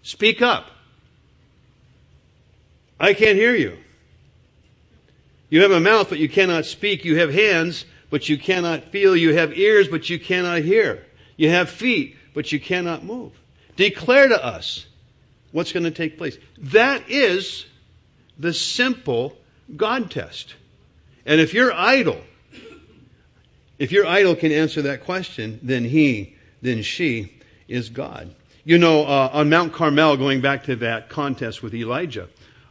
Speak up. I can't hear you. You have a mouth, but you cannot speak. You have hands, but you cannot feel. You have ears, but you cannot hear. You have feet, but you cannot move. Declare to us what's going to take place. That is the simple God test. And if your idol can answer that question, then she is God. You know, on Mount Carmel, going back to that contest with Elijah,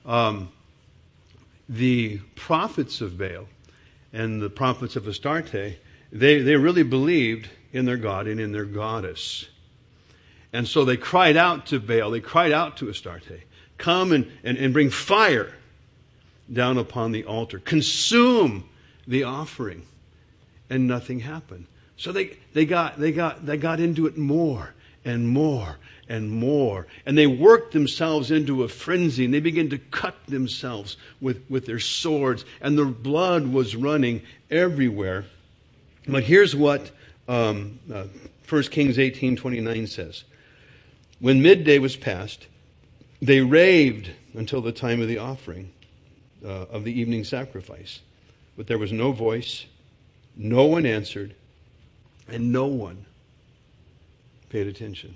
the prophets of Baal and the prophets of Astarte, they really believed in their God and in their goddess. And so they cried out to Baal, they cried out to Astarte, come and bring fire down upon the altar. Consume the offering. And nothing happened. So they got into it more and more and more. And they worked themselves into a frenzy. And they began to cut themselves with their swords. And the blood was running everywhere. But here's what 1 Kings 18:29 says. When midday was past, they raved until the time of the offering of the evening sacrifice. But there was no voice, no one answered, and no one paid attention.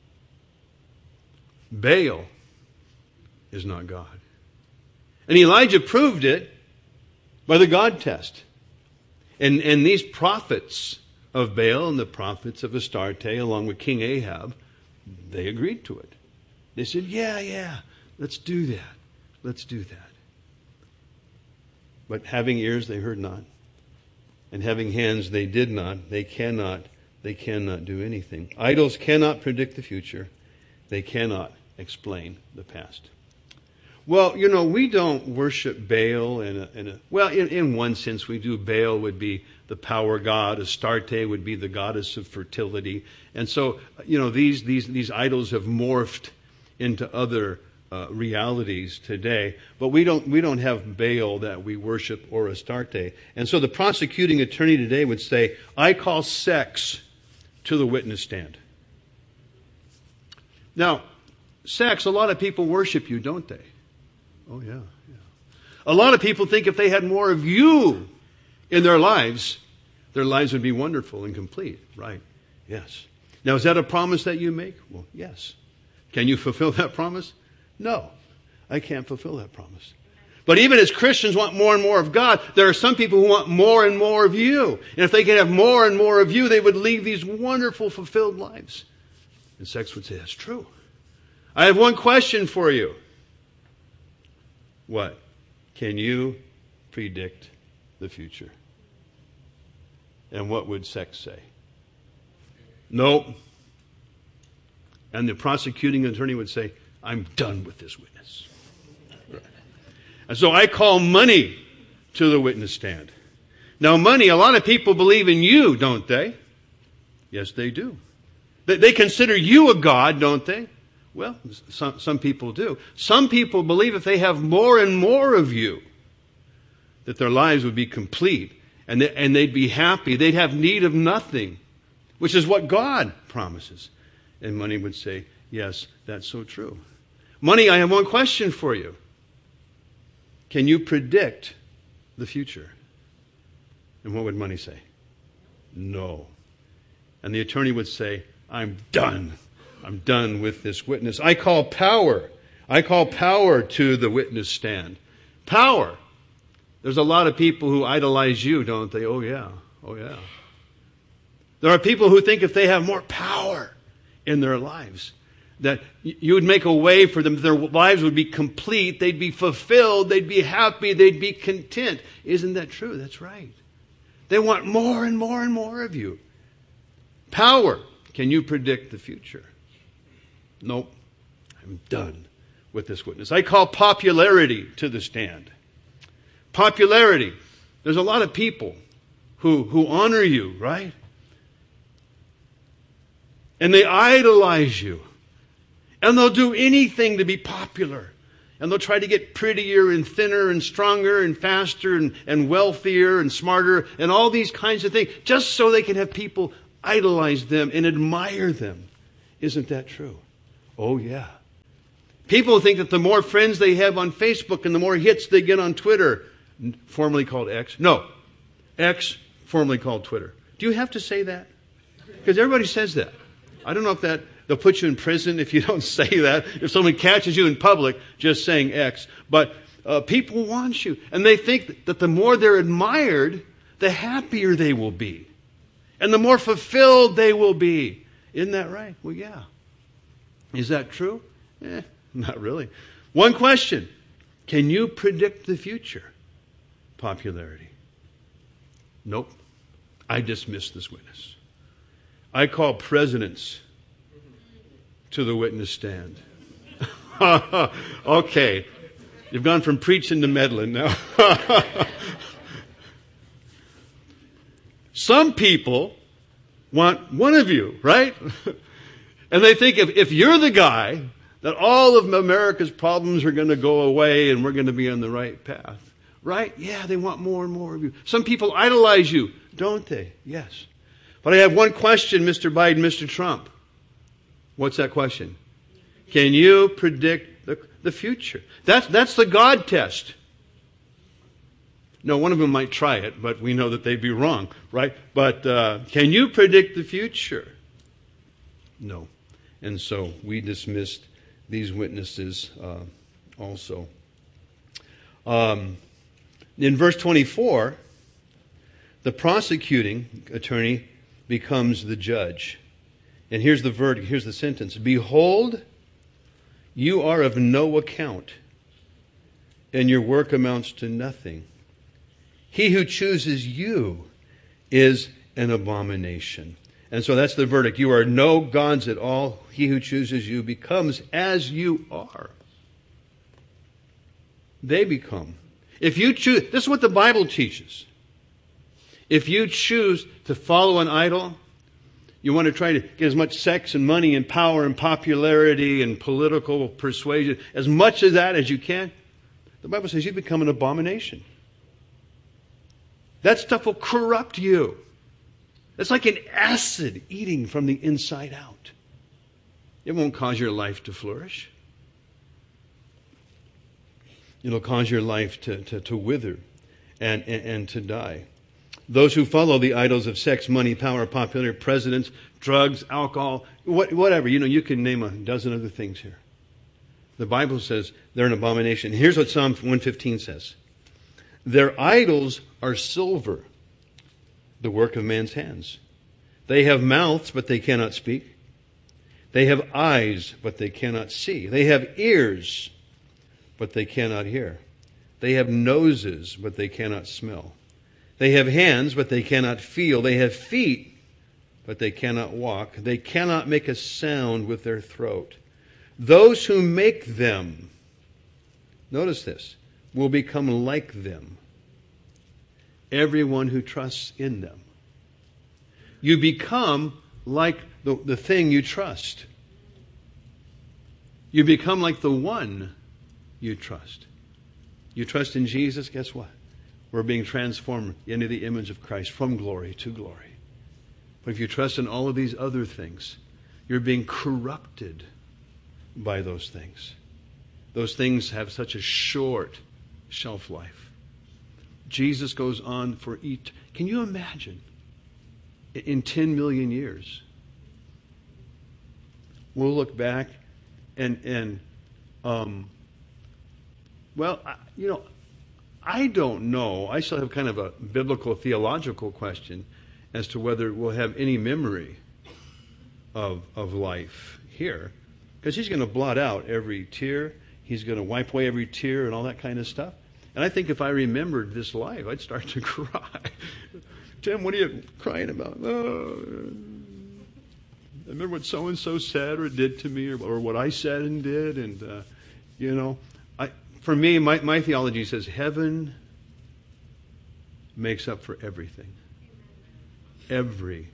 Baal is not God. And Elijah proved it by the God test. And these prophets of Baal and the prophets of Astarte, along with King Ahab, they agreed to it. They said, yeah, let's do that. Let's do that. But having ears, they heard not. And having hands, they did not. They cannot do anything. Idols cannot predict the future. They cannot explain the past. Well, you know, we don't worship Baal in one sense we do. Baal would be the power god. Astarte would be the goddess of fertility. And so, you know, these idols have morphed into other realities today. But we don't have Baal that we worship or Astarte. And so the prosecuting attorney today would say, I call sex to the witness stand. Now, sex, a lot of people worship you, don't they? Oh, yeah. A lot of people think if they had more of you in their lives would be wonderful and complete. Right? Yes. Now, is that a promise that you make? Well, yes. Can you fulfill that promise? No. I can't fulfill that promise. But even as Christians want more and more of God, there are some people who want more and more of you. And if they could have more and more of you, they would lead these wonderful, fulfilled lives. And sex would say, that's true. I have one question for you. What? Can you predict the future? And what would sex say? Nope. And the prosecuting attorney would say, I'm done with this witness. Right. And so I call money to the witness stand. Now money, a lot of people believe in you, don't they? Yes, they do. They consider you a god, don't they? Well, some people do. Some people believe if they have more and more of you, that their lives would be complete and they'd be happy. They'd have need of nothing, which is what God promises. And money would say, yes, that's so true. Money, I have one question for you. Can you predict the future? And what would money say? No. And the attorney would say, I'm done. I'm done with this witness. I call power to the witness stand. Power. There's a lot of people who idolize you, don't they? Oh yeah. There are people who think if they have more power in their lives, that you would make a way for them, their lives would be complete, they'd be fulfilled, they'd be happy, they'd be content. Isn't that true? That's right. They want more and more and more of you. Power. Can you predict the future? Nope. I'm done with this witness. I call popularity to the stand. Popularity. There's a lot of people who honor you, right? And they idolize you. And they'll do anything to be popular. And they'll try to get prettier and thinner and stronger and faster and wealthier and smarter and all these kinds of things just so they can have people idolize them and admire them. Isn't that true? Oh, yeah. People think that the more friends they have on Facebook and the more hits they get on Twitter, formerly called X. No, X, formerly called Twitter. Do you have to say that? Because everybody says that. I don't know if they'll put you in prison if you don't say that. If someone catches you in public just saying X. But people want you. And they think that the more they're admired, the happier they will be. And the more fulfilled they will be. Isn't that right? Well, yeah. Is that true? Not really. One question. Can you predict the future? Popularity. Nope. I dismiss this witness. I call presidents to the witness stand. Okay. You've gone from preaching to meddling now. Some people want one of you, right? And they think if you're the guy, that all of America's problems are going to go away and we're going to be on the right path. Right? Yeah, they want more and more of you. Some people idolize you, don't they? Yes. But I have one question, Mr. Biden, Mr. Trump. What's that question? Can you predict the future? That's the God test. No, one of them might try it, but we know that they'd be wrong, right? But can you predict the future? No. And so we dismissed these witnesses also. In verse 24, the prosecuting attorney becomes the judge. And here's the verdict, here's the sentence. Behold, you are of no account, and your work amounts to nothing. He who chooses you is an abomination. And so that's the verdict. You are no gods at all. He who chooses you becomes as you are. They become. If you choose, this is what the Bible teaches. If you choose to follow an idol, you want to try to get as much sex and money and power and popularity and political persuasion, as much of that as you can, the Bible says you become an abomination. That stuff will corrupt you. It's like an acid eating from the inside out. It won't cause your life to flourish. It'll cause your life to wither and to die. Those who follow the idols of sex, money, power, popularity, presidents, drugs, alcohol, whatever. You can name a dozen other things here. The Bible says they're an abomination. Here's what Psalm 115 says. Their idols are silver, the work of man's hands. They have mouths, but they cannot speak. They have eyes, but they cannot see. They have ears, but they cannot hear. They have noses, but they cannot smell. They have hands, but they cannot feel. They have feet, but they cannot walk. They cannot make a sound with their throat. Those who make them, notice this, will become like them. Everyone who trusts in them. You become like the thing you trust. You become like the one you trust. You trust in Jesus, guess what? We're being transformed into the image of Christ from glory to glory. But if you trust in all of these other things, you're being corrupted by those things. Those things have such a short shelf life. Jesus goes on for Can you imagine? In 10 million years, we'll look back and I don't know. I still have kind of a biblical theological question as to whether we'll have any memory of life here. Because he's going to blot out every tear. He's going to wipe away every tear and all that kind of stuff. And I think if I remembered this life, I'd start to cry. Tim, what are you crying about? Oh, I remember what so-and-so said or did to me or what I said and did. And, for me, my theology says heaven makes up for everything. Everything.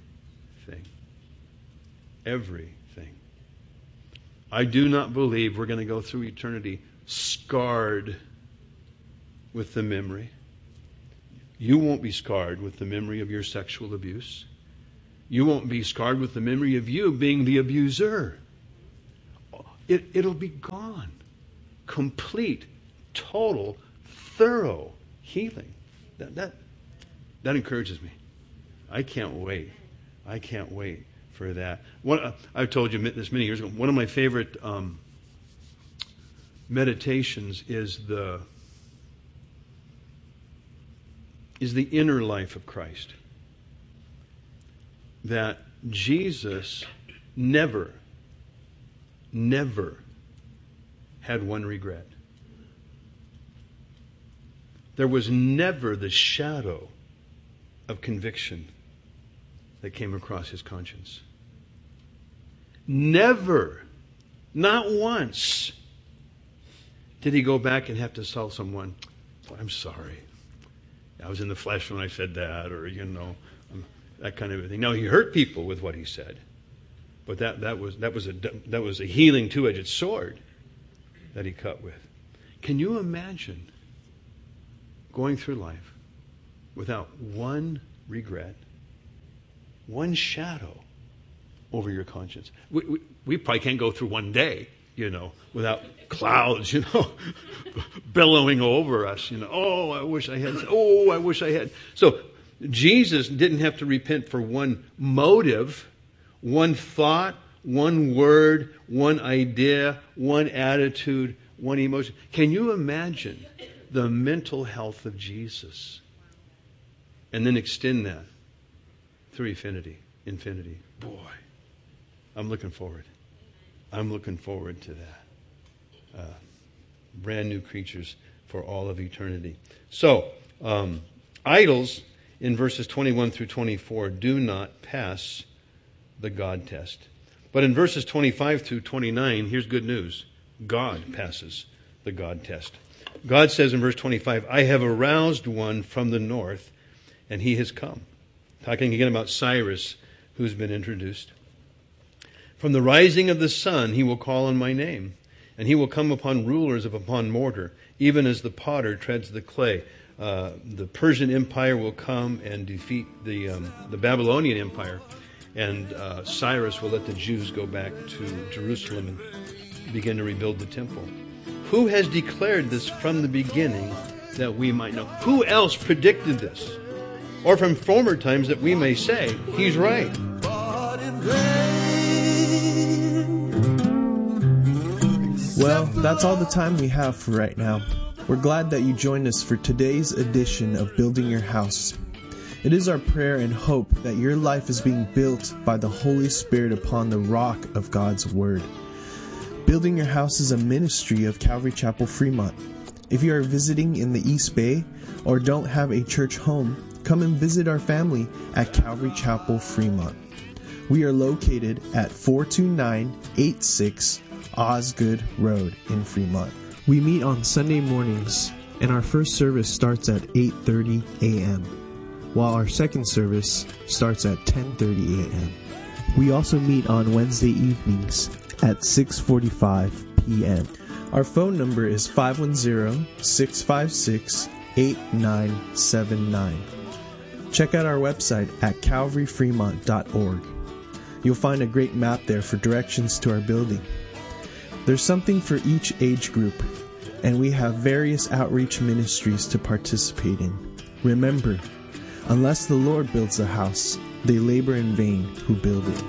Everything. I do not believe we're going to go through eternity scarred with the memory. You won't be scarred with the memory of your sexual abuse. You won't be scarred with the memory of you being the abuser. It'll be gone. complete, total, thorough healing. That encourages me. I can't wait. I can't wait for that. I've told you this many years ago. One of my favorite meditations is the inner life of Christ. That Jesus never had one regret. There was never the shadow of conviction that came across his conscience. Never, not once, did he go back and have to tell someone, I'm sorry. I was in the flesh when I said that, or, that kind of thing. Now, he hurt people with what he said, but that was a healing two-edged sword that he cut with. Can you imagine going through life without one regret, one shadow over your conscience? We probably can't go through one day, without clouds, billowing over us. Oh, I wish I had. Oh, I wish I had. So Jesus didn't have to repent for one motive, one thought, one word, one idea, one attitude, one emotion. Can you imagine the mental health of Jesus? And then extend that through infinity. Boy, I'm looking forward. I'm looking forward to that. Brand new creatures for all of eternity. So, idols in verses 21 through 24 do not pass the God test. But in verses 25 through 29, here's good news. God passes the God test. God says in verse 25, I have aroused one from the north, and he has come. Talking again about Cyrus, who's been introduced. From the rising of the sun, he will call on my name, and he will come upon rulers upon mortar, even as the potter treads the clay. The Persian Empire will come and defeat the Babylonian Empire, and Cyrus will let the Jews go back to Jerusalem and begin to rebuild the temple. Who has declared this from the beginning that we might know? Who else predicted this? Or from former times that we may say, he's right. Well, that's all the time we have for right now. We're glad that you joined us for today's edition of Building Your House. It is our prayer and hope that your life is being built by the Holy Spirit upon the rock of God's Word. Building Your House is a ministry of Calvary Chapel Fremont. If you are visiting in the East Bay or don't have a church home, come and visit our family at Calvary Chapel Fremont. We are located at 42986 Osgood Road in Fremont. We meet on Sunday mornings, and our first service starts at 8:30 a.m., while our second service starts at 10:30 a.m. We also meet on Wednesday evenings at 6:45 p.m. Our phone number is 510-656-8979. Check out our website at calvaryfremont.org. You'll find a great map there for directions to our building. There's something for each age group, and we have various outreach ministries to participate in. Remember, unless the Lord builds a house, they labor in vain who build it.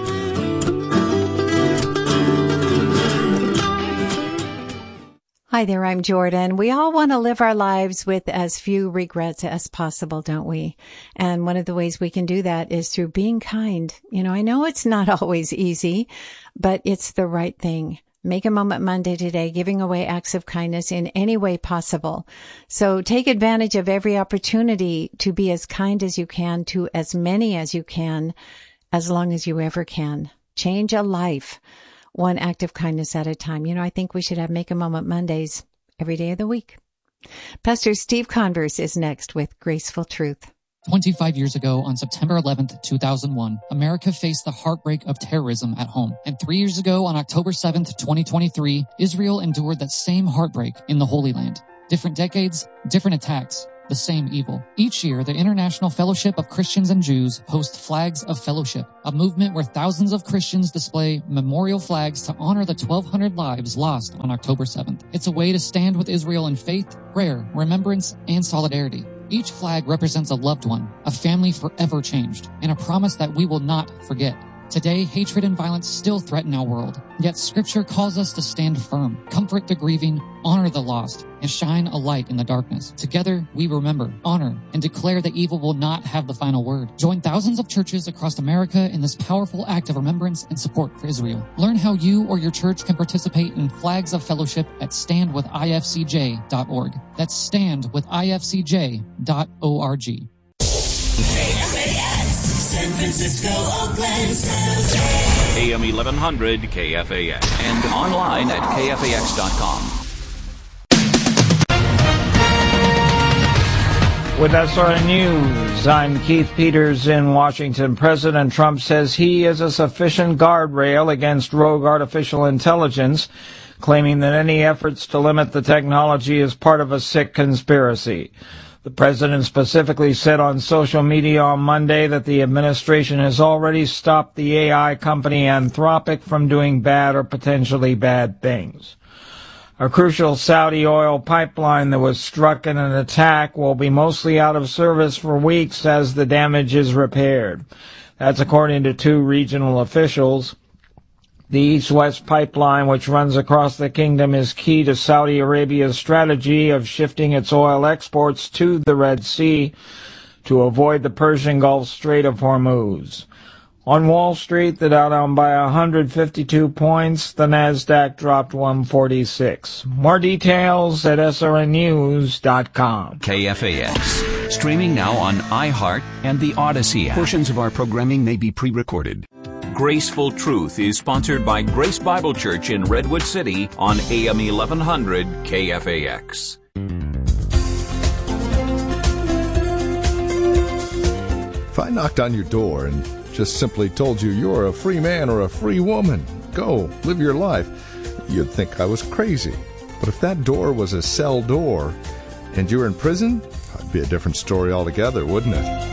Hi there, I'm Jordan. We all want to live our lives with as few regrets as possible, don't we? And one of the ways we can do that is through being kind. I know it's not always easy, but it's the right thing. Make a Moment Monday today, giving away acts of kindness in any way possible. So take advantage of every opportunity to be as kind as you can to as many as you can, as long as you ever can. Change a life, one act of kindness at a time. I think we should have Make a Moment Mondays every day of the week. Pastor Steve Converse is next with Graceful Truth. 25 years ago, on September 11th, 2001, America faced the heartbreak of terrorism at home. And 3 years ago, on October 7th, 2023, Israel endured that same heartbreak in the Holy Land. Different decades, different attacks, the same evil. Each year, the International Fellowship of Christians and Jews hosts Flags of Fellowship, a movement where thousands of Christians display memorial flags to honor the 1,200 lives lost on October 7th. It's a way to stand with Israel in faith, prayer, remembrance, and solidarity. Each flag represents a loved one, a family forever changed, and a promise that we will not forget. Today, hatred and violence still threaten our world, yet Scripture calls us to stand firm, comfort the grieving, honor the lost, and shine a light in the darkness. Together, we remember, honor, and declare that evil will not have the final word. Join thousands of churches across America in this powerful act of remembrance and support for Israel. Learn how you or your church can participate in Flags of Fellowship at standwithifcj.org. That's standwithifcj.org. KFAX, San Francisco, Oakland, San Jose. AM 1100 KFAX. And online at KFAX.com. With SRN News, I'm Keith Peters in Washington. President Trump says he is a sufficient guardrail against rogue artificial intelligence, claiming that any efforts to limit the technology is part of a sick conspiracy. The president specifically said on social media on Monday that the administration has already stopped the AI company Anthropic from doing bad or potentially bad things. A crucial Saudi oil pipeline that was struck in an attack will be mostly out of service for weeks as the damage is repaired. That's according to two regional officials. The East-West pipeline, which runs across the kingdom, is key to Saudi Arabia's strategy of shifting its oil exports to the Red Sea to avoid the Persian Gulf Strait of Hormuz. On Wall Street, the Dow down by 152 points. The Nasdaq dropped 146. More details at srnnews.com. KFAX. Streaming now on iHeart and the Odyssey app. Portions of our programming may be pre-recorded. Graceful Truth is sponsored by Grace Bible Church in Redwood City on AM 1100 KFAX. If I knocked on your door and just simply told you you're a free man or a free woman, go live your life, you'd think I was crazy. But if that door was a cell door and you're in prison, it'd be a different story altogether, wouldn't it?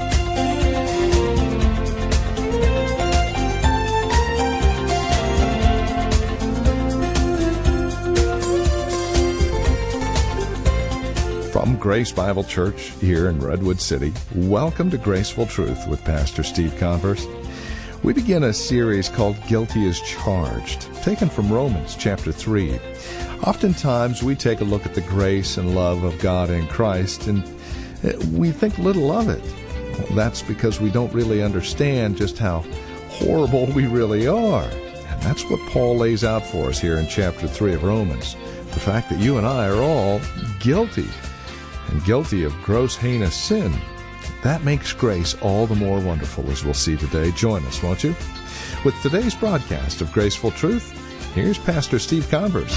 From Grace Bible Church here in Redwood City, welcome to Graceful Truth with Pastor Steve Converse. We begin a series called Guilty as Charged, taken from Romans chapter 3. Oftentimes we take a look at the grace and love of God in Christ and we think little of it. Well, that's because we don't really understand just how horrible we really are. And that's what Paul lays out for us here in chapter 3 of Romans. The fact that you and I are all guilty. And guilty of gross, heinous sin. That makes grace all the more wonderful, as we'll see today. Join us, won't you? With today's broadcast of Graceful Truth, here's Pastor Steve Converse.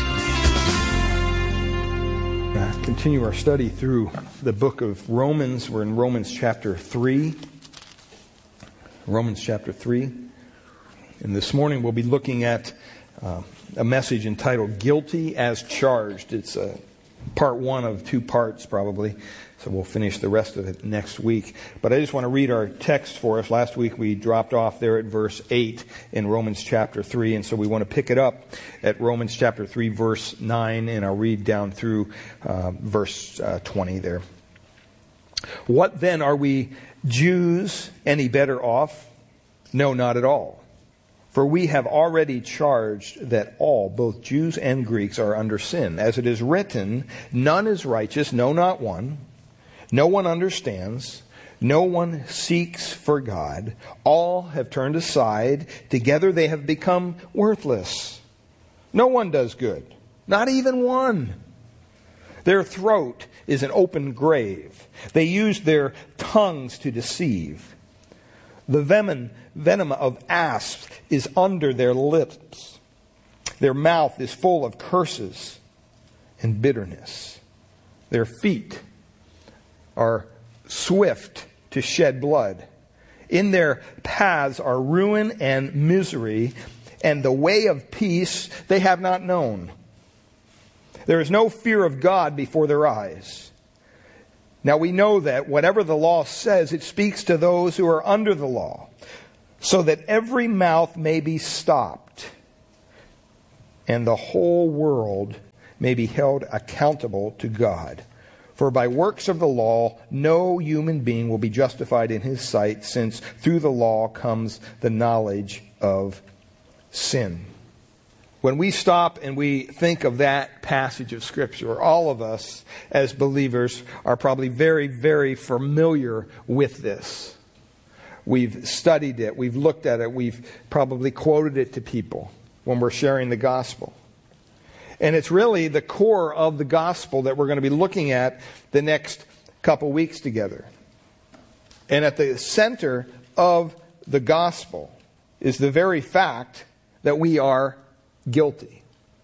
Continue our study through the book of Romans. We're in Romans chapter 3. Romans chapter 3. And this morning we'll be looking at a message entitled Guilty as Charged. It's part one of two parts, probably. So we'll finish the rest of it next week. But I just want to read our text for us. Last week we dropped off there at verse 8 in Romans chapter 3. And so we want to pick it up at Romans chapter 3, verse 9. And I'll read down through verse 20 there. What then, are we Jews any better off? No, not at all. For we have already charged that all, both Jews and Greeks, are under sin. As it is written, none is righteous, no, not one. No one understands. No one seeks for God. All have turned aside. Together they have become worthless. No one does good, not even one. Their throat is an open grave. They use their tongues to deceive. The venom of asps is under their lips. Their mouth is full of curses and bitterness. Their feet are swift to shed blood. In their paths are ruin and misery, and the way of peace they have not known. There is no fear of God before their eyes. Now we know that whatever the law says, it speaks to those who are under the law, so that every mouth may be stopped, and the whole world may be held accountable to God. For by works of the law, no human being will be justified in his sight, since through the law comes the knowledge of sin. When we stop and we think of that passage of Scripture, all of us as believers are probably very, very familiar with this. We've studied it, we've looked at it, we've probably quoted it to people when we're sharing the gospel. And it's really the core of the gospel that we're going to be looking at the next couple weeks together. And at the center of the gospel is the very fact that we are guilty.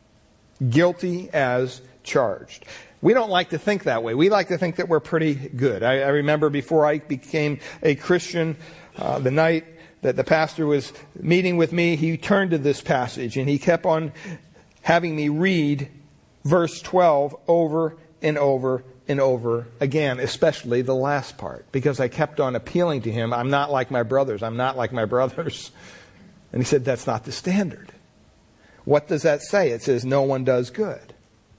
Guilty as charged. We don't like to think that way. We like to think that we're pretty good. I remember before I became a Christian, the night that the pastor was meeting with me, he turned to this passage and he kept on having me read verse 12 over and over and over again, especially the last part, because I kept on appealing to him. I'm not like my brothers. I'm not like my brothers. And he said, that's not the standard. What does that say? It says no one does good.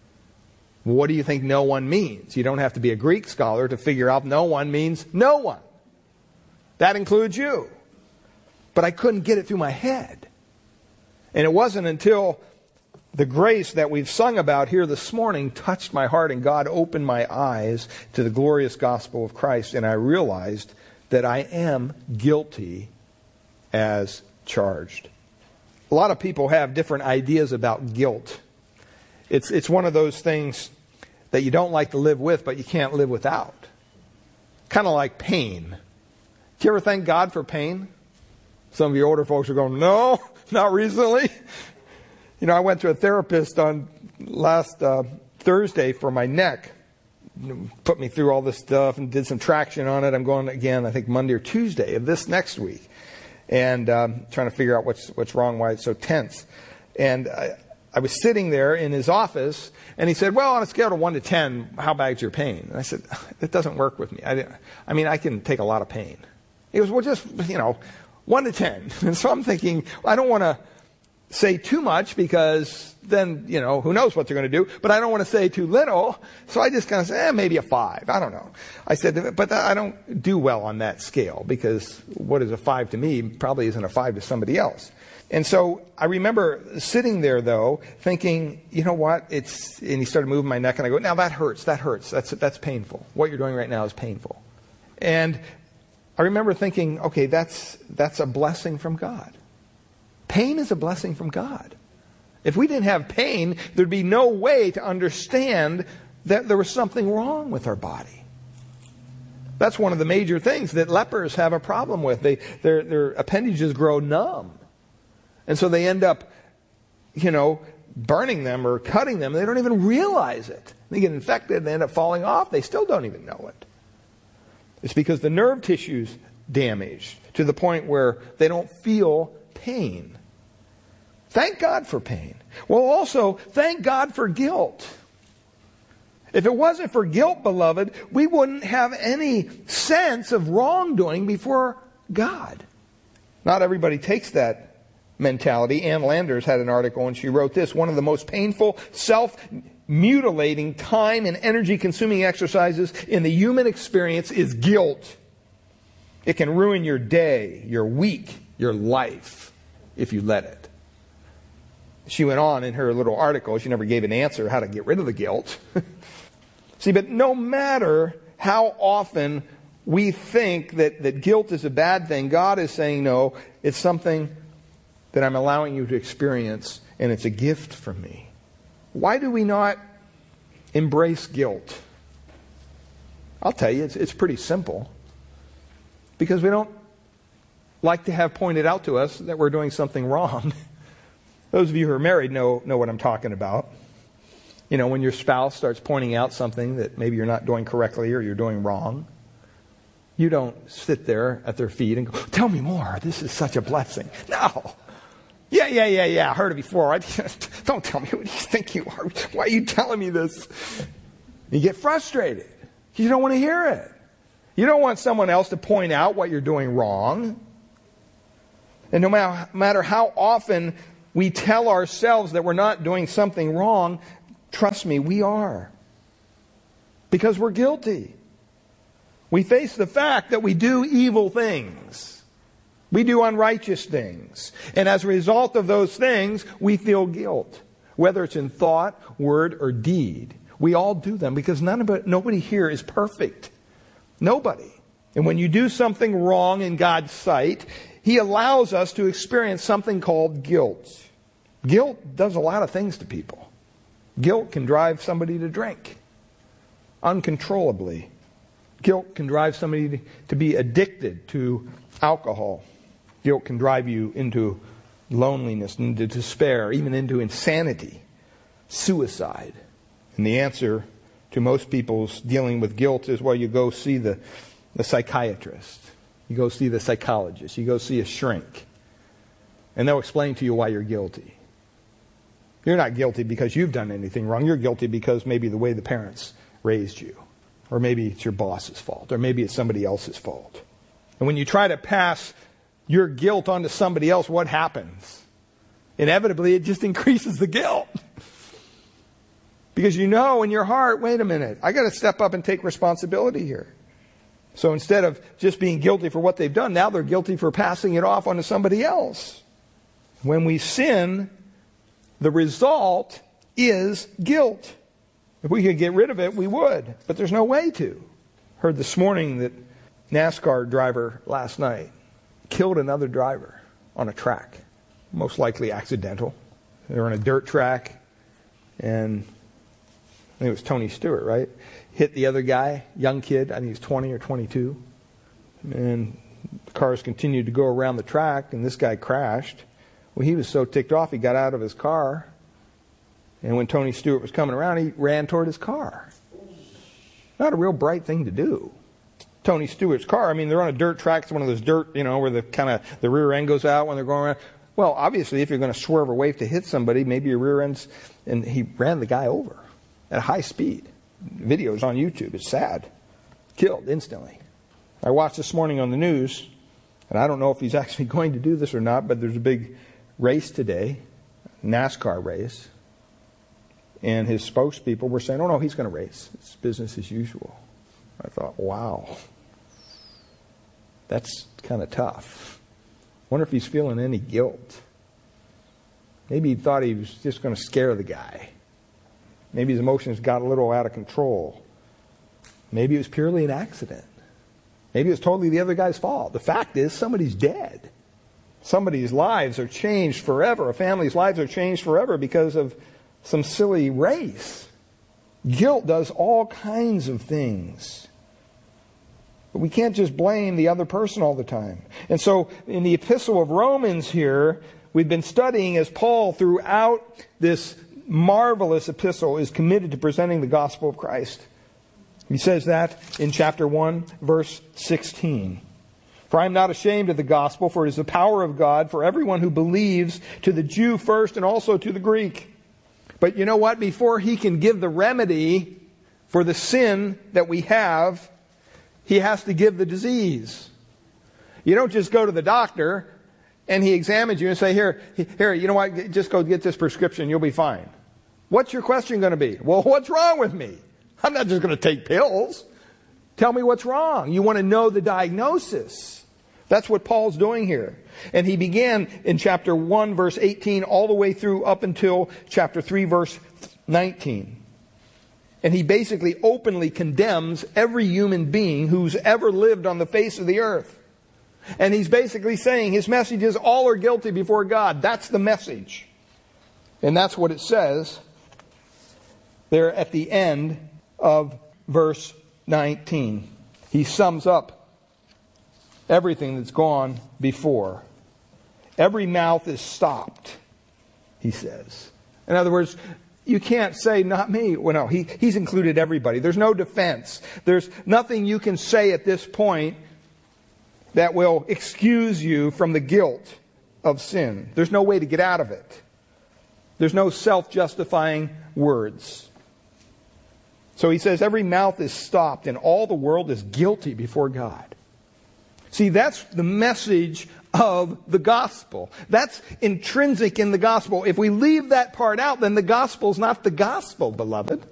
What do you think no one means? You don't have to be a Greek scholar to figure out no one means no one. That includes you. But I couldn't get it through my head. And it wasn't until the grace that we've sung about here this morning touched my heart and God opened my eyes to the glorious gospel of Christ, and I realized that I am guilty as charged. A lot of people have different ideas about guilt. It's one of those things that you don't like to live with, but you can't live without. Kind of like pain. Do you ever thank God for pain? Some of you older folks are going, no, not recently. You know, I went to a therapist on last Thursday for my neck. Put me through all this stuff and did some traction on it. I'm going again, I think Monday or Tuesday of this next week. And trying to figure out what's wrong, why it's so tense. And I was sitting there in his office, and he said, well, on a scale of 1 to 10, how bad's your pain? And I said, it doesn't work with me. I mean, I can take a lot of pain. He goes, well, just, 1 to 10. And so I'm thinking, I don't want to say too much because then, who knows what they're going to do. But I don't want to say too little. So I just kind of say, maybe a 5. I don't know. I said, but I don't do well on that scale because what is a 5 to me probably isn't a 5 to somebody else. And so I remember sitting there, though, thinking, you know what? And he started moving my neck, and I go, now that hurts. That's painful. What you're doing right now is painful. And I remember thinking, okay, that's a blessing from God. Pain is a blessing from God. If we didn't have pain, there'd be no way to understand that there was something wrong with our body. That's one of the major things that lepers have a problem with. Their appendages grow numb. And so they end up, burning them or cutting them. They don't even realize it. They get infected, they end up falling off. They still don't even know it. It's because the nerve tissue's damaged to the point where they don't feel pain. Thank God for pain. Well, also, thank God for guilt. If it wasn't for guilt, beloved, we wouldn't have any sense of wrongdoing before God. Not everybody takes that mentality. Ann Landers had an article and she wrote this: one of the most painful, self-mutilating, time and energy-consuming exercises in the human experience is guilt. It can ruin your day, your week, your life, if you let it. She went on in her little article. She never gave an answer how to get rid of the guilt. See, but no matter how often we think that guilt is a bad thing, God is saying, no, it's something that I'm allowing you to experience, and it's a gift from me. Why do we not embrace guilt? I'll tell you, it's pretty simple. Because we don't like to have pointed out to us that we're doing something wrong. Those of you who are married know what I'm talking about. When your spouse starts pointing out something that maybe you're not doing correctly or you're doing wrong, you don't sit there at their feet and go, tell me more, this is such a blessing. No. Yeah, I heard it before. Don't tell me, what do you think you are? Why are you telling me this? You get frustrated. You don't want to hear it. You don't want someone else to point out what you're doing wrong. And no matter how often we tell ourselves that we're not doing something wrong, trust me, we are. Because we're guilty. We face the fact that we do evil things. We do unrighteous things. And as a result of those things, we feel guilt. Whether it's in thought, word, or deed. We all do them because nobody here is perfect. Nobody. And when you do something wrong in God's sight, He allows us to experience something called guilt. Guilt does a lot of things to people. Guilt can drive somebody to drink uncontrollably. Guilt can drive somebody to be addicted to alcohol. Guilt can drive you into loneliness, into despair, even into insanity, suicide. And the answer to most people's dealing with guilt is, well, you go see the psychiatrist. You go see the psychologist. You go see a shrink. And they'll explain to you why you're guilty. You're not guilty because you've done anything wrong. You're guilty because maybe the way the parents raised you. Or maybe it's your boss's fault. Or maybe it's somebody else's fault. And when you try to pass your guilt onto somebody else, what happens? Inevitably, it just increases the guilt. Because you know in your heart, wait a minute, I got to step up and take responsibility here. So instead of just being guilty for what they've done, now they're guilty for passing it off onto somebody else. When we sin, the result is guilt. If we could get rid of it, we would. But there's no way to. Heard this morning that NASCAR driver last night killed another driver on a track. Most likely accidental. They were on a dirt track. And I think it was Tony Stewart, right? Hit the other guy, young kid. I think he was 20 or 22. And the cars continued to go around the track. And this guy crashed. Well, he was so ticked off, he got out of his car. And when Tony Stewart was coming around, he ran toward his car. Not a real bright thing to do. Tony Stewart's car, I mean, they're on a dirt track. It's one of those dirt, where the rear end goes out when they're going around. Well, obviously, if you're going to swerve or wave to hit somebody, maybe your rear end's... And he ran the guy over at high speed. Video's on YouTube. It's sad. Killed instantly. I watched this morning on the news, and I don't know if he's actually going to do this or not, but there's a big race today, NASCAR race. And his spokespeople were saying, oh no, he's going to race. It's business as usual. I thought, wow. That's kind of tough. Wonder if he's feeling any guilt. Maybe he thought he was just going to scare the guy. Maybe his emotions got a little out of control. Maybe it was purely an accident. Maybe it was totally the other guy's fault. The fact is, somebody's dead. Somebody's lives are changed forever. A family's lives are changed forever because of some silly race. Guilt does all kinds of things. But we can't just blame the other person all the time. And so in the epistle of Romans here, we've been studying as Paul throughout this marvelous epistle is committed to presenting the gospel of Christ. He says that in chapter 1, verse 16. For I am not ashamed of the gospel, for it is the power of God for everyone who believes, to the Jew first and also to the Greek. But you know what? Before he can give the remedy for the sin that we have, he has to give the disease. You don't just go to the doctor and he examines you and say, here, you know what? Just go get this prescription. You'll be fine. What's your question going to be? Well, what's wrong with me? I'm not just going to take pills. Tell me what's wrong. You want to know the diagnosis. That's what Paul's doing here. And he began in chapter 1, verse 18, all the way through up until chapter 3, verse 19. And he basically openly condemns every human being who's ever lived on the face of the earth. And he's basically saying his message is all are guilty before God. That's the message. And that's what it says there at the end of verse 19. He sums up everything that's gone before. Every mouth is stopped, he says. In other words, you can't say, not me. Well, no, he's included everybody. There's no defense. There's nothing you can say at this point that will excuse you from the guilt of sin. There's no way to get out of it. There's no self-justifying words. So he says every mouth is stopped and all the world is guilty before God. See, that's the message of the gospel. That's intrinsic in the gospel. If we leave that part out, then the gospel's not the gospel, beloved.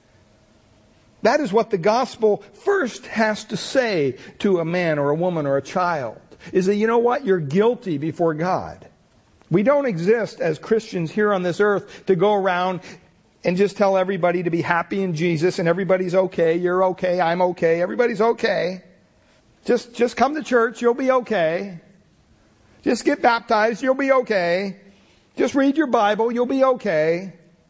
That is what the gospel first has to say to a man or a woman or a child. Is that, you know what? You're guilty before God. We don't exist as Christians here on this earth to go around and just tell everybody to be happy in Jesus and everybody's okay, you're okay, I'm okay, everybody's okay. Just come to church, you'll be okay. Just get baptized, you'll be okay. Just read your Bible, you'll be okay.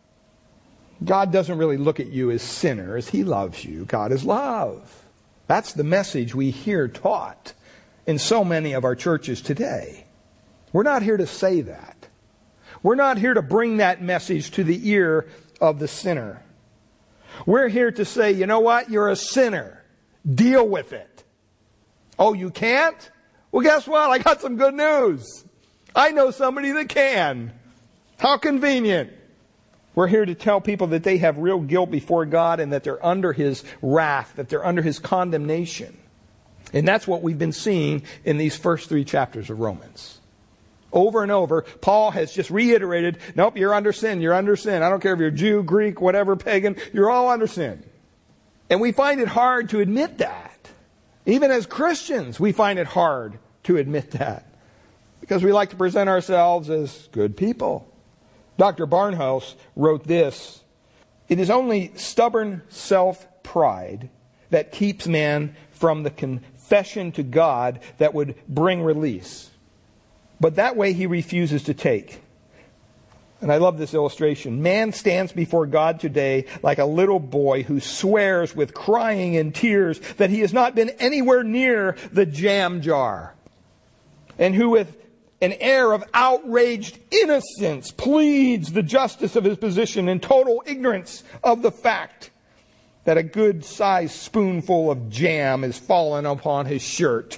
God doesn't really look at you as sinners. He loves you. God is love. That's the message we hear taught in so many of our churches today. We're not here to say that. We're not here to bring that message to the ear of the sinner. We're here to say, you know what? You're a sinner. Deal with it. Oh, you can't? Well, guess what? I got some good news. I know somebody that can. How convenient. We're here to tell people that they have real guilt before God and that they're under His wrath, that they're under His condemnation. And that's what we've been seeing in these first 3 chapters of Romans. Over and over, Paul has just reiterated, nope, you're under sin, you're under sin. I don't care if you're Jew, Greek, whatever, pagan, you're all under sin. And we find it hard to admit that. Even as Christians, we find it hard to admit that. Because we like to present ourselves as good people. Dr. Barnhouse wrote this: it is only stubborn self-pride that keeps man from the confession to God that would bring release. But that way he refuses to take. And I love this illustration. Man stands before God today like a little boy who swears with crying and tears that he has not been anywhere near the jam jar. And who with an air of outraged innocence pleads the justice of his position in total ignorance of the fact that a good-sized spoonful of jam is fallen upon his shirt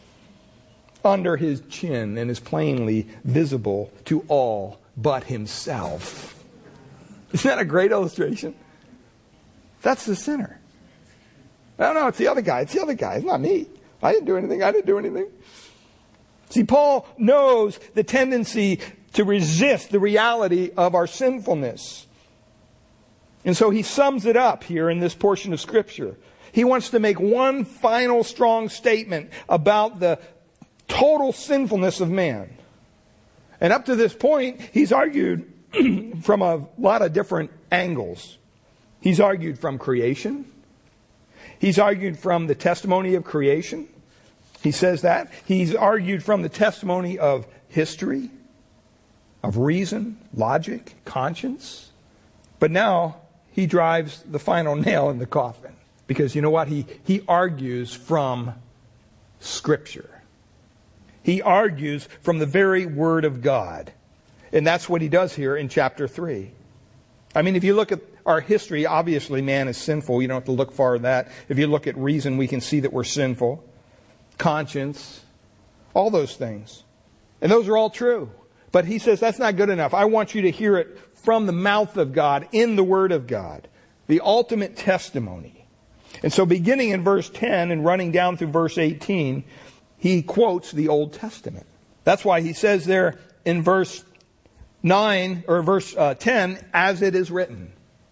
under his chin and is plainly visible to all but himself. Isn't that a great illustration? That's the sinner. No, it's the other guy. It's the other guy. It's not me. I didn't do anything. See, Paul knows the tendency to resist the reality of our sinfulness. And so he sums it up here in this portion of Scripture. He wants to make one final strong statement about the total sinfulness of man. And up to this point, he's argued from a lot of different angles. He's argued from creation. He's argued from the testimony of creation. He says that. He's argued from the testimony of history, of reason, logic, conscience. But now he drives the final nail in the coffin. Because you know what? He argues from Scripture. He argues from the very Word of God. And that's what he does here in chapter 3. I mean, if you look at our history, obviously man is sinful. You don't have to look far at that. If you look at reason, we can see that we're sinful. Conscience, all those things. And those are all true. But he says that's not good enough. I want you to hear it from the mouth of God, in the Word of God. The ultimate testimony. And so beginning in verse 10 and running down through verse 18, he quotes the Old Testament. That's why he says there in verse 9 or verse 10, as it is written.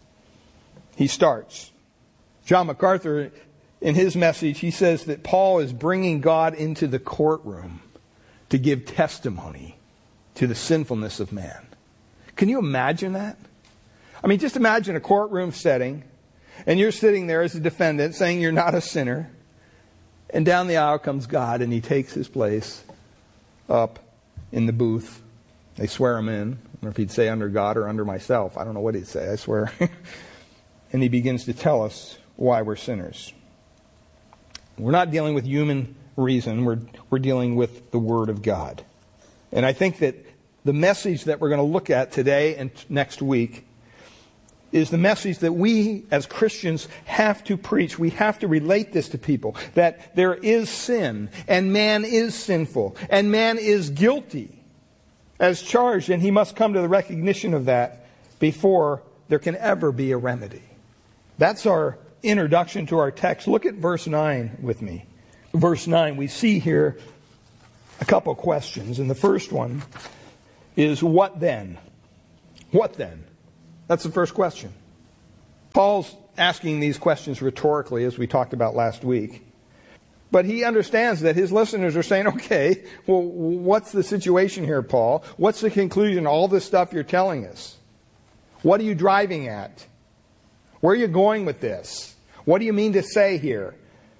He starts. John MacArthur, in his message, he says that Paul is bringing God into the courtroom to give testimony to the sinfulness of man. Can you imagine that? I mean, just imagine a courtroom setting, and you're sitting there as a defendant saying you're not a sinner, and down the aisle comes God, and He takes His place up in the booth. They swear Him in. I don't know if He'd say under God or under myself. I don't know what He'd say, I swear. And He begins to tell us why we're sinners. We're not dealing with human reason. We're dealing with the Word of God. And I think that the message that we're going to look at today and next week is the message that we as Christians have to preach. We have to relate this to people. That there is sin, and man is sinful, and man is guilty as charged, and he must come to the recognition of that before there can ever be a remedy. That's our introduction to our text. Look at verse 9 with me. Verse 9, we see here a couple questions. And the first one is, what then? What then? That's the first question. Paul's asking these questions rhetorically, as we talked about last week. But he understands that his listeners are saying, okay, well, what's the situation here, Paul? What's the conclusion? All this stuff you're telling us. What are you driving at? Where are you going with this? What do you mean to say here?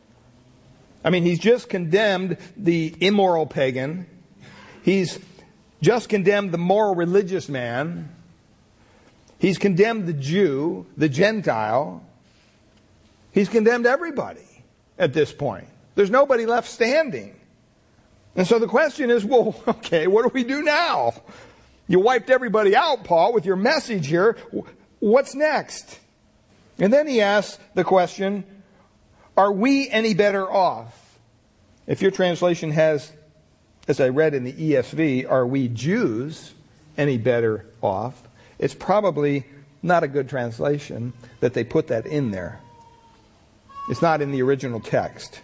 I mean, he's just condemned the immoral pagan. He's just condemned the moral religious man. He's condemned the Jew, the Gentile. He's condemned everybody at this point. There's nobody left standing. And so the question is, well, okay, what do we do now? You wiped everybody out, Paul, with your message here. What's next? And then he asks the question, are we any better off? If your translation has, as I read in the ESV, are we Jews any better off? It's probably not a good translation that they put that in there. It's not in the original text.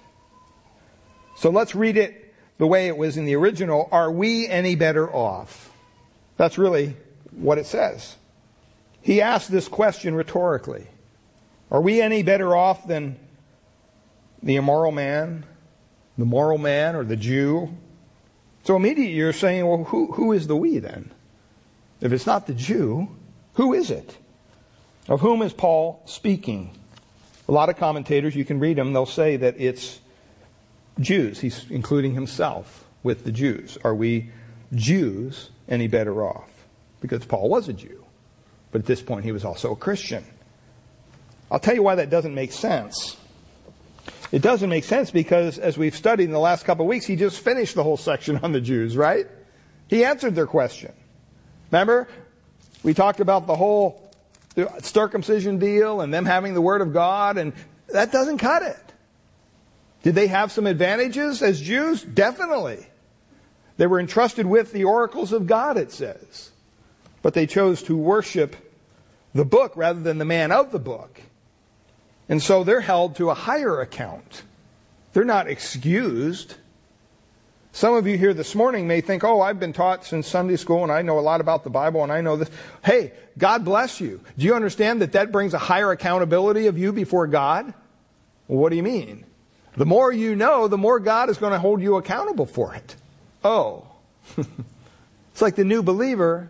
So let's read it the way it was in the original. Are we any better off? That's really what it says. He asked this question rhetorically. Are we any better off than the immoral man, the moral man, or the Jew? So immediately you're saying, well, who is the we then? If it's not the Jew, who is it? Of whom is Paul speaking? A lot of commentators, you can read them, they'll say that it's Jews. He's including himself with the Jews. Are we Jews any better off? Because Paul was a Jew. But at this point he was also a Christian. I'll tell you why that doesn't make sense. It doesn't make sense because, as we've studied in the last couple of weeks, he just finished the whole section on the Jews, right? He answered their question. Remember? We talked about the whole circumcision deal and them having the Word of God, and that doesn't cut it. Did they have some advantages as Jews? Definitely. They were entrusted with the oracles of God, it says. But they chose to worship the book rather than the man of the book. And so they're held to a higher account. They're not excused. Some of you here this morning may think, oh, I've been taught since Sunday school and I know a lot about the Bible and I know this. Hey, God bless you. Do you understand that that brings a higher accountability of you before God? Well, what do you mean? The more you know, the more God is going to hold you accountable for it. Oh. It's like the new believer.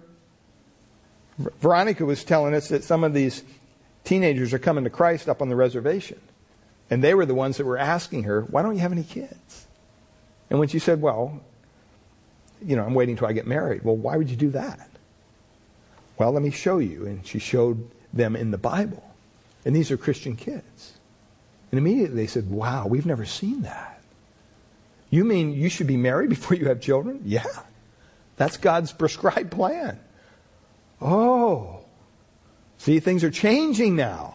Veronica was telling us that some of these teenagers are coming to Christ up on the reservation. And they were the ones that were asking her, why don't you have any kids? And when she said, well, I'm waiting till I get married. Well, why would you do that? Well, let me show you. And she showed them in the Bible. And these are Christian kids. And immediately they said, wow, we've never seen that. You mean you should be married before you have children? Yeah. That's God's prescribed plan. Oh. See, things are changing now.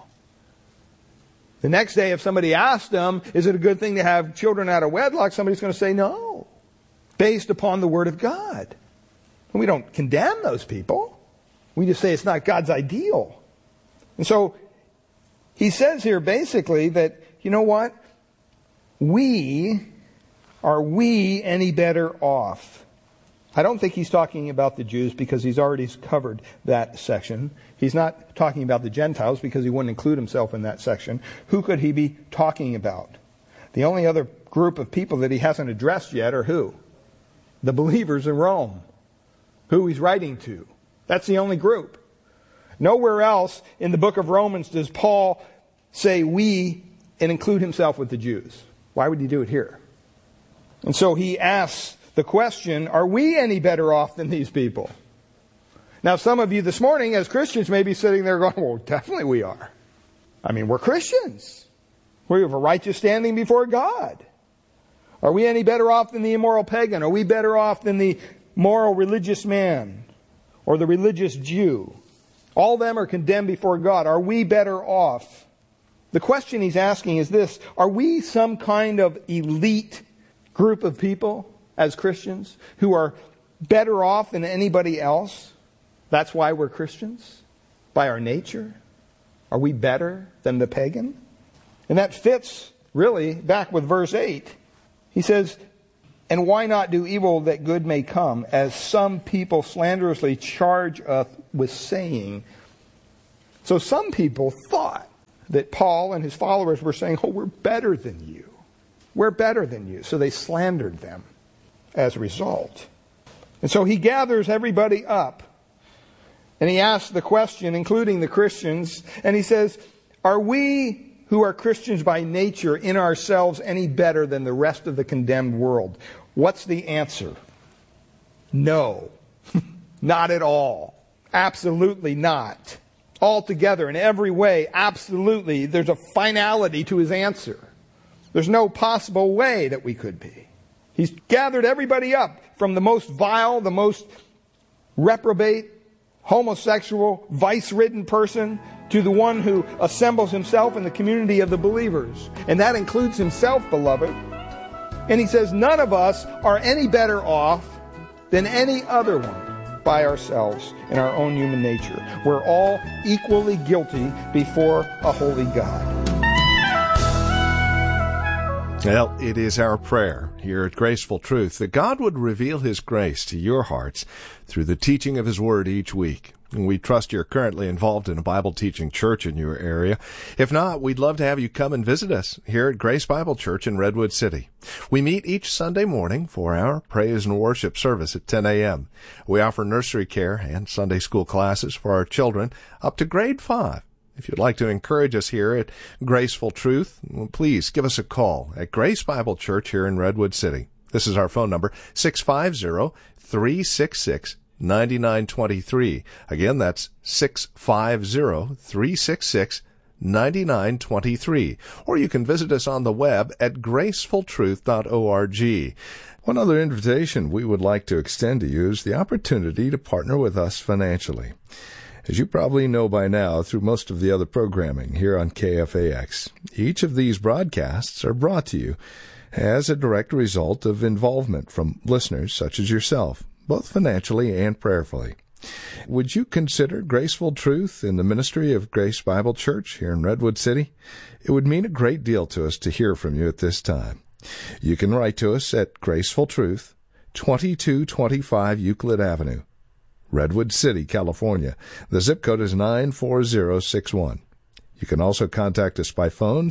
The next day, if somebody asked them, is it a good thing to have children out of wedlock? Somebody's going to say no. Based upon the Word of God. And we don't condemn those people. We just say it's not God's ideal. And so, he says here basically that, you know what? Are we any better off? I don't think he's talking about the Jews because he's already covered that section. He's not talking about the Gentiles because he wouldn't include himself in that section. Who could he be talking about? The only other group of people that he hasn't addressed yet are who? The believers in Rome. Who he's writing to. That's the only group. Nowhere else in the book of Romans does Paul say we and include himself with the Jews. Why would he do it here? And so he asks the question, are we any better off than these people? Now, some of you this morning as Christians may be sitting there going, well, definitely we are. I mean, we're Christians. We have a righteous standing before God. Are we any better off than the immoral pagan? Are we better off than the moral religious man or the religious Jew? All of them are condemned before God. Are we better off? The question he's asking is this: are we some kind of elite group of people as Christians who are better off than anybody else? That's why we're Christians? By our nature? Are we better than the pagan? And that fits really back with verse 8. He says, and why not do evil that good may come, as some people slanderously charge us with saying. So some people thought that Paul and his followers were saying, oh, we're better than you. We're better than you. So they slandered them as a result. And so he gathers everybody up. And he asks the question, including the Christians, and he says, are we who are Christians by nature in ourselves any better than the rest of the condemned world? What's the answer? No. Not at all. Absolutely not. Altogether, in every way, absolutely, there's a finality to his answer. There's no possible way that we could be. He's gathered everybody up, from the most vile, the most reprobate, homosexual, vice-ridden person, to the one who assembles himself in the community of the believers. And that includes himself, beloved. And he says, none of us are any better off than any other one by ourselves in our own human nature. We're all equally guilty before a holy God. Well, it is our prayer here at Graceful Truth that God would reveal His grace to your hearts through the teaching of His Word each week. And we trust you're currently involved in a Bible teaching church in your area. If not, we'd love to have you come and visit us here at Grace Bible Church in Redwood City. We meet each Sunday morning for our praise and worship service at 10 a.m. We offer nursery care and Sunday school classes for our children up to grade 5. If you'd like to encourage us here at Graceful Truth, please give us a call at Grace Bible Church here in Redwood City. This is our phone number, 650-366-9923. Again, that's 650-366-9923. Or you can visit us on the web at gracefultruth.org. One other invitation we would like to extend to you is the opportunity to partner with us financially. As you probably know by now through most of the other programming here on KFAX, each of these broadcasts are brought to you as a direct result of involvement from listeners such as yourself, both financially and prayerfully. Would you consider Graceful Truth in the ministry of Grace Bible Church here in Redwood City? It would mean a great deal to us to hear from you at this time. You can write to us at Graceful Truth, 2225 Euclid Avenue, Redwood City, California. The zip code is 94061. You can also contact us by phone,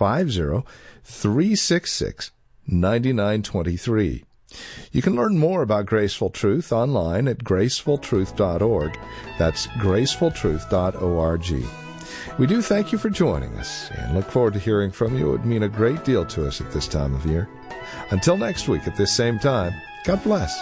650-366-9923. You can learn more about Graceful Truth online at gracefultruth.org. That's gracefultruth.org. We do thank you for joining us and look forward to hearing from you. It would mean a great deal to us at this time of year. Until next week at this same time, God bless.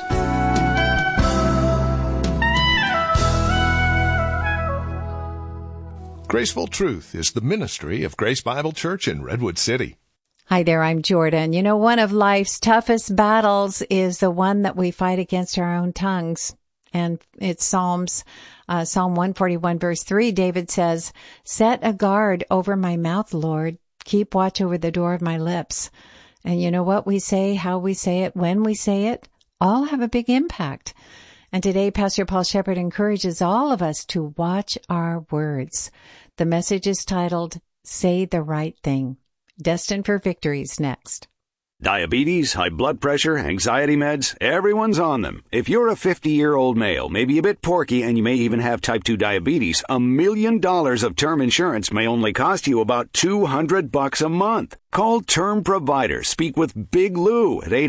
Graceful Truth is the ministry of Grace Bible Church in Redwood City. Hi there, I'm Jordan. You know, one of life's toughest battles is the one that we fight against our own tongues. And it's Psalm 141 verse 3. David says, set a guard over my mouth, Lord. Keep watch over the door of my lips. And you know what we say, how we say it, when we say it, all have a big impact. And today, Pastor Paul Shepherd encourages all of us to watch our words. The message is titled, Say the Right Thing. Destined for Victory is next. Diabetes, high blood pressure, anxiety meds, everyone's on them. If you're a 50-year-old male, maybe a bit porky, and you may even have type 2 diabetes, $1 million of term insurance may only cost you about $200 a month. Call Term Provider. Speak with Big Lou at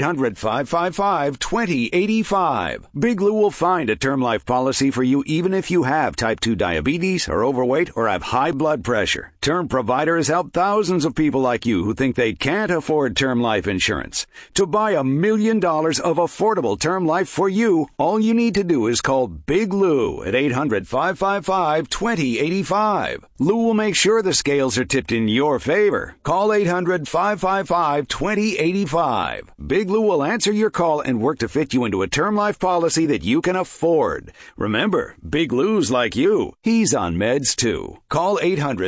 800-555-2085. Big Lou will find a term life policy for you even if you have type 2 diabetes, are overweight, or have high blood pressure. Term Provider has helped thousands of people like you who think they can't afford term life insurance. To buy $1 million of affordable term life for you, all you need to do is call Big Lou at 800-555-2085. Lou will make sure the scales are tipped in your favor. Call 800-555-2085. Big Lou will answer your call and work to fit you into a term life policy that you can afford. Remember, Big Lou's like you. He's on meds too. Call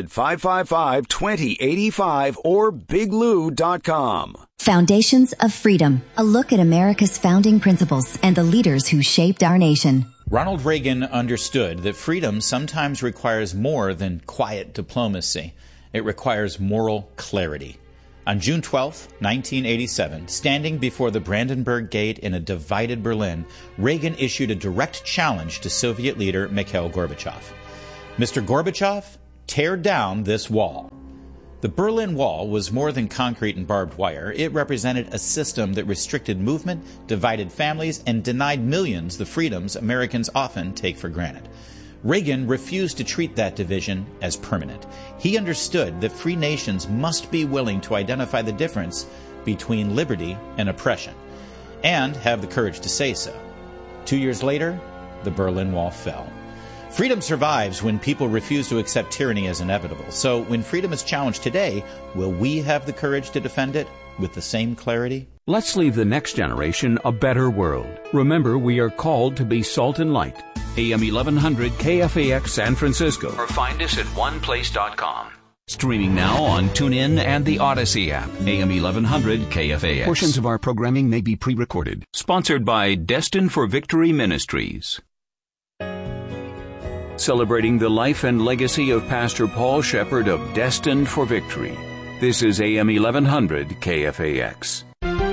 800-555-2085 or biglou.com. Foundations of Freedom, a look at America's founding principles and the leaders who shaped our nation. Ronald Reagan understood that freedom sometimes requires more than quiet diplomacy. It requires moral clarity. On June 12, 1987, standing before the Brandenburg Gate in a divided Berlin, Reagan issued a direct challenge to Soviet leader Mikhail Gorbachev. Mr. Gorbachev, tear down this wall. The Berlin Wall was more than concrete and barbed wire. It represented a system that restricted movement, divided families, and denied millions the freedoms Americans often take for granted. Reagan refused to treat that division as permanent. He understood that free nations must be willing to identify the difference between liberty and oppression, and have the courage to say so. 2 years later, the Berlin Wall fell. Freedom survives when people refuse to accept tyranny as inevitable. So when freedom is challenged today, will we have the courage to defend it with the same clarity? Let's leave the next generation a better world. Remember, we are called to be salt and light. AM 1100 KFAX San Francisco. Or find us at oneplace.com. Streaming now on TuneIn and the Odyssey app. AM 1100 KFAX. Portions of our programming may be pre-recorded. Sponsored by Destined for Victory Ministries. Celebrating the life and legacy of Pastor Paul Shepherd of Destined for Victory. This is AM 1100 KFAX.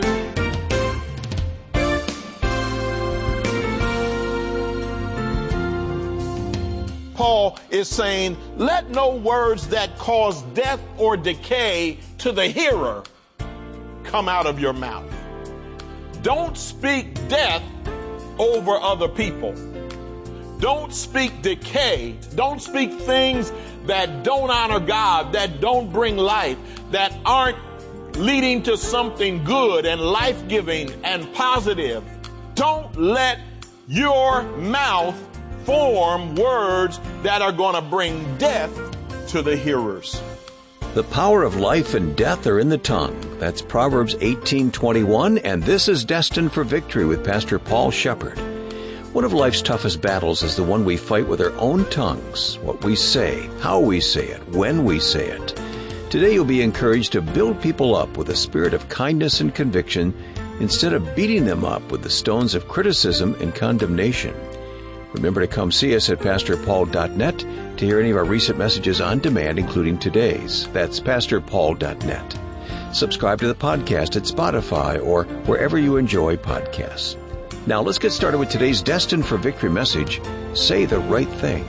Paul is saying, let no words that cause death or decay to the hearer come out of your mouth. Don't speak death over other people. Don't speak decay. Don't speak things that don't honor God, that don't bring life, that aren't leading to something good and life-giving and positive. Don't let your mouth form words that are going to bring death to the hearers. The power of life and death are in the tongue. That's Proverbs 18:21, and this is Destined for Victory with Pastor Paul Shepherd. One of life's toughest battles is the one we fight with our own tongues, what we say, how we say it, when we say it. Today you'll be encouraged to build people up with a spirit of kindness and conviction instead of beating them up with the stones of criticism and condemnation. Remember to come see us at pastorpaul.net to hear any of our recent messages on demand, including today's. That's pastorpaul.net. Subscribe to the podcast at Spotify or wherever you enjoy podcasts. Now let's get started with today's Destined for Victory message, Say the Right Thing.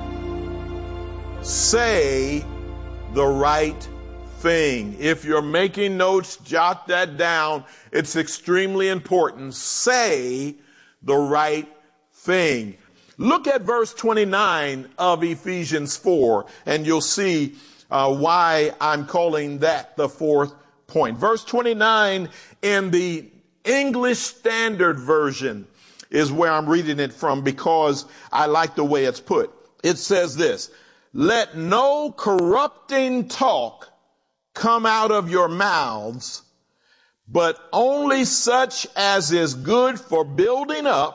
Say the right thing. If you're making notes, jot that down. It's extremely important. Say the right thing. Look at verse 29 of Ephesians 4, and you'll see why I'm calling that the fourth point. Verse 29 in the English Standard Version is where I'm reading it from because I like the way it's put. It says this: let no corrupting talk come out of your mouths, but only such as is good for building up,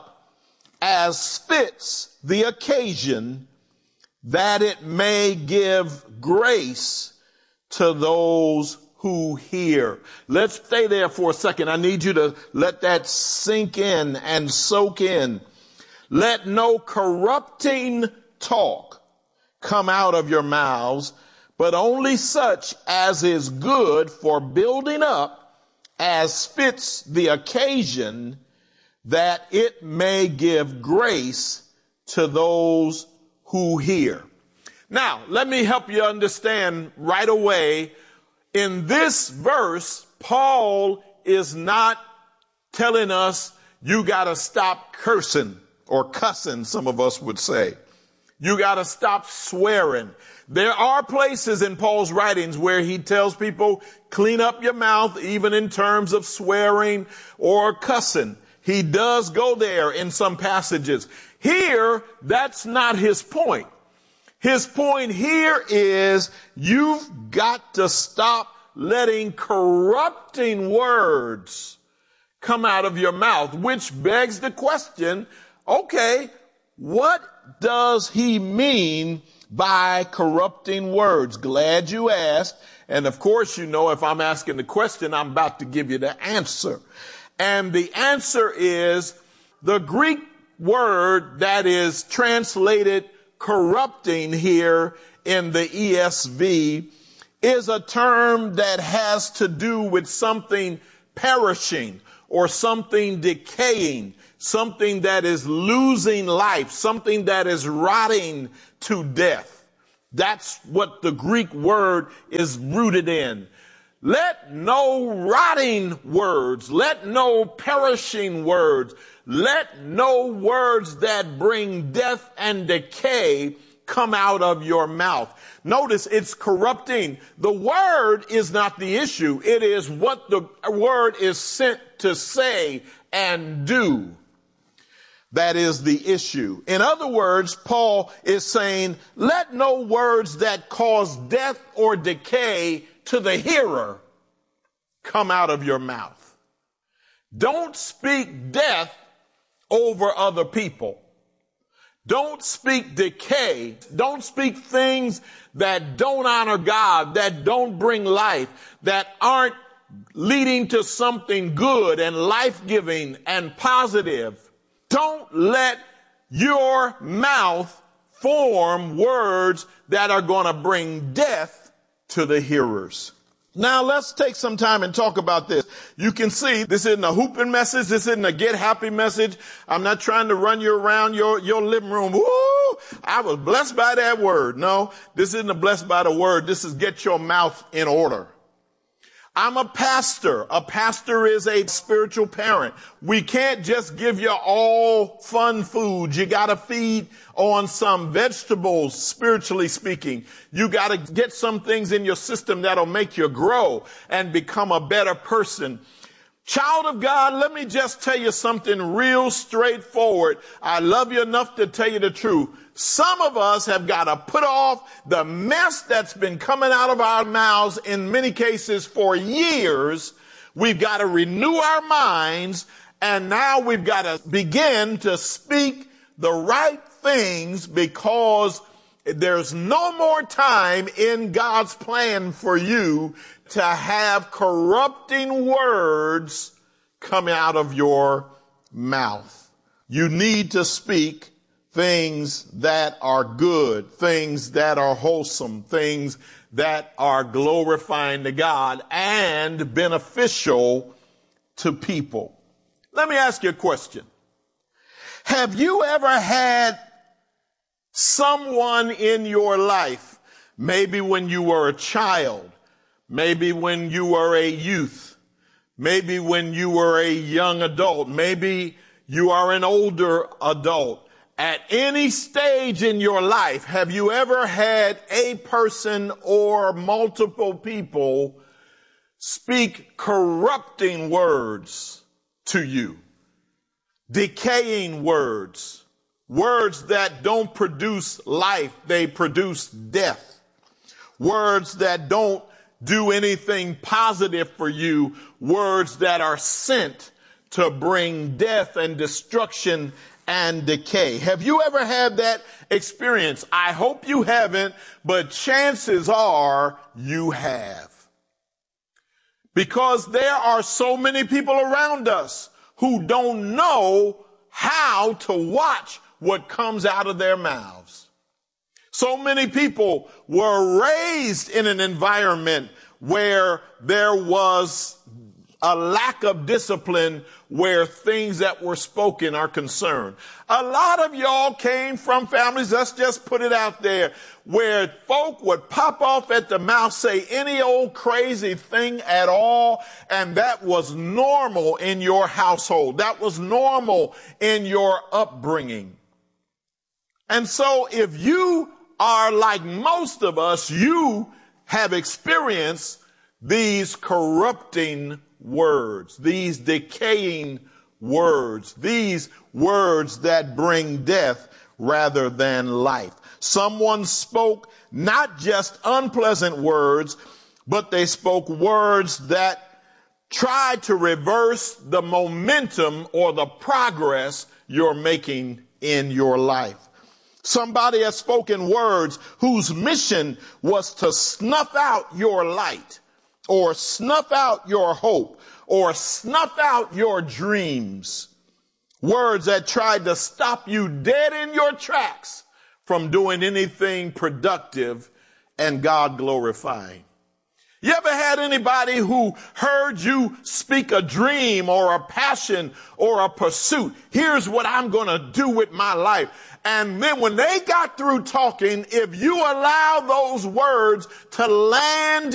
as fits the occasion, that it may give grace to those who hear. Let's stay there for a second. I need you to let that sink in and soak in. Let no corrupting talk come out of your mouths, but only such as is good for building up, as fits the occasion, that it may give grace to those who hear. Now, let me help you understand right away. In this verse, Paul is not telling us you got to stop cursing or cussing, some of us would say. You got to stop swearing. There are places in Paul's writings where he tells people, clean up your mouth, even in terms of swearing or cussing. He does go there in some passages. Here, that's not his point. His point here is you've got to stop letting corrupting words come out of your mouth, which begs the question, okay, what does he mean by corrupting words? Glad you asked. And of course, you know, if I'm asking the question, I'm about to give you the answer. And the answer is the Greek word that is translated corrupting here in the ESV is a term that has to do with something perishing or something decaying, something that is losing life, something that is rotting to death. That's what the Greek word is rooted in. Let no rotting words, let no perishing words, let no words that bring death and decay come out of your mouth. Notice it's corrupting. The word is not the issue. It is what the word is sent to say and do. That is the issue. In other words, Paul is saying, let no words that cause death or decay to the hearer come out of your mouth. Don't speak death over other people. Don't speak decay. Don't speak things that don't honor God, that don't bring life, that aren't leading to something good and life-giving and positive. Don't let your mouth form words that are going to bring death to the hearers. Now let's take some time and talk about this. You can see this isn't a hooping message. This isn't a get happy message. I'm not trying to run you around your living room. Woo! I was blessed by that word. No, this isn't a blessed by the word. This is get your mouth in order. I'm a pastor. A pastor is a spiritual parent. We can't just give you all fun food. You got to feed on some vegetables, spiritually speaking. You got to get some things in your system that'll make you grow and become a better person. Child of God, let me just tell you something real straightforward. I love you enough to tell you the truth. Some of us have got to put off the mess that's been coming out of our mouths in many cases for years. We've got to renew our minds, and now we've got to begin to speak the right things, because there's no more time in God's plan for you to have corrupting words come out of your mouth. You need to speak things that are good, things that are wholesome, things that are glorifying to God and beneficial to people. Let me ask you a question. Have you ever had someone in your life, maybe when you were a child, maybe when you were a youth, maybe when you were a young adult, maybe you are an older adult, at any stage in your life, have you ever had a person or multiple people speak corrupting words to you? Decaying words. Words that don't produce life, they produce death. Words that don't do anything positive for you. Words that are sent to bring death and destruction and decay. Have you ever had that experience? I hope you haven't, but chances are you have. Because there are so many people around us who don't know how to watch what comes out of their mouths. So many people were raised in an environment where there was a lack of discipline where things that were spoken are concerned. A lot of y'all came from families, let's just put it out there, where folk would pop off at the mouth, say any old crazy thing at all, and that was normal in your household. That was normal in your upbringing. And so if you are like most of us, you have experienced these corrupting words, these decaying words, these words that bring death rather than life. Someone spoke not just unpleasant words, but they spoke words that tried to reverse the momentum or the progress you're making in your life. Somebody has spoken words whose mission was to snuff out your light, or snuff out your hope, or snuff out your dreams. Words that tried to stop you dead in your tracks from doing anything productive and God glorifying. You ever had anybody who heard you speak a dream or a passion or a pursuit? Here's what I'm going to do with my life. And then when they got through talking, if you allow those words to land